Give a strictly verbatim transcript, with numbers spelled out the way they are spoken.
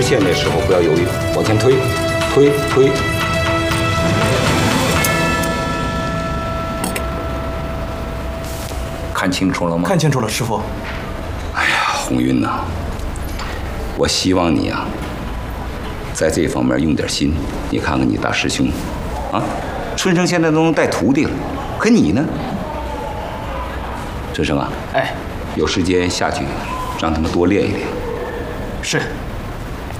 直线的时候不要犹豫，往前推，推推。看清楚了吗？ 看清楚了，师傅。 哎呀，红云呐，我希望你啊，在这方面用点心。你看看你大师兄，啊，春生现在都能带徒弟了，可你呢？春生啊， 哎， 有时间下去，让他们多练一练。 是。